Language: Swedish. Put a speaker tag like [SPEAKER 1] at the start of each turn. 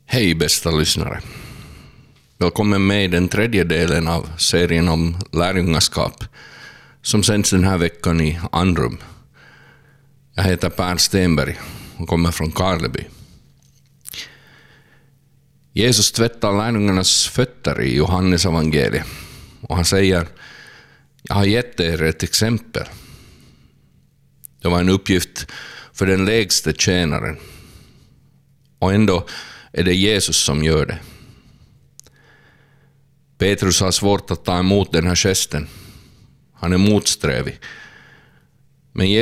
[SPEAKER 1] Hej bästa lyssnare. Välkommen med i den tredje delen av serien om lärjungaskap som sänds den här veckan i Andrum. Jag heter Per Stenberg och kommer från Karleby. Jesus tvättar lärjungarnas fötter i Johannes evangeliet och han säger: jag har gett er ett exempel. Det var en uppgift för den lägste tjänaren. Och ändå är det Jesus som gör det. Petrus har svårt att ta emot den här gesten. Han är motsträvig. Men